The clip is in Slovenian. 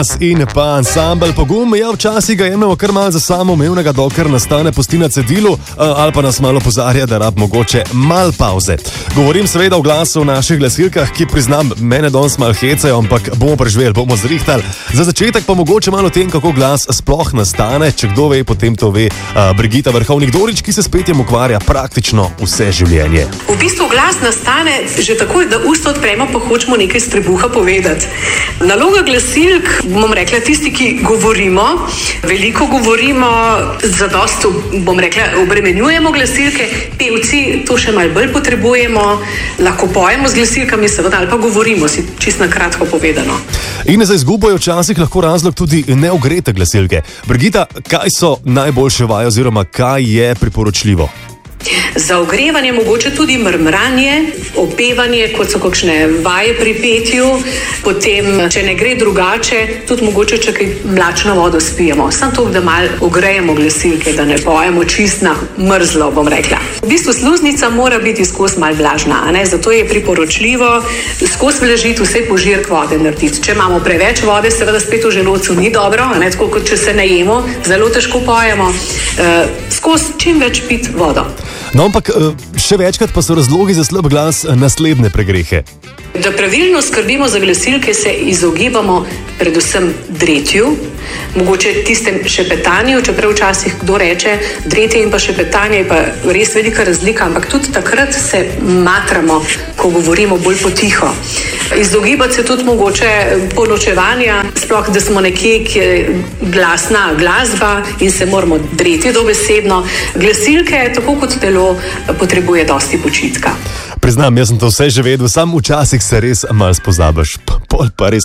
In pa ansambel Pogum, ja, včasih ga jemljemo kar malo za samoumevnega, dokler nastane pusti na cedilu, ali pa nas malo opozarja, da rab mogoče mal pauze. Govorim seveda o glasu v naših glasilkah, ki priznam, mene danes malo hecajo, ampak bomo preživeli, bomo zrihtali. Za začetek pa mogoče malo o tem, kako glas sploh nastane, če kdo ve, potem to ve Brigita Vrhovnik-Dorič, ki se s petjem ukvarja praktično vse življenje. V bistvu glas nastane že takoj, da usta odpremo, pa hočemo nekaj s trebuha povedati. Naloga glasilk, bom rekla, tisti, ki govorimo, veliko govorimo, zadosti, bom rekla, obremenjujemo glasilke, pevci to še malo bolj potrebujemo, lahko pojemo z glasilkami, seveda, ali pa govorimo, si čisto na kratko povedano. In za izgubo je včasih lahko razlog tudi neogrete glasilke. Brigita, kaj so najboljše vaje oziroma kaj je priporočljivo? Za ogrevanje mogoče tudi mrmranje, opevanje, kot so kakšne vaje pri petju, potem, če ne gre drugače, tudi mogoče, če kaj mlačno vodo spijemo. Samo to, da malo ogrejemo glasilke, da ne pojemo čist na mrzlo, bom rekla. V bistvu sluznica mora biti skozi malo vlažna, zato je priporočljivo skozi vlažiti vse požirk vode narediti. Če imamo preveč vode, seveda spet v želodcu ni dobro, tako kot če se najemo, zelo težko pojemo. Skozi čim več piti vodo. No, ampak še večkrat pa so razlogi za slab glas naslednje pregrehe. Da pravilno skrbimo za glasilke, se izogibamo predvsem dretju, mogoče tistem šepetanju, čeprav včasih kdo reče, dretje in pa šepetanje je pa res velika razlika, ampak tudi takrat se matramo, ko govorimo bolj potiho. Izogibati se tudi mogoče ponočevanja, sploh da smo nekje, ki je glasna glasba in se moramo dreti dobesedno. Glasilke, tako kot telo, potrebuje dosti počitka. Priznam, jaz sem to vse že vedel, sam včasih se res malo spozabiš, pol pa res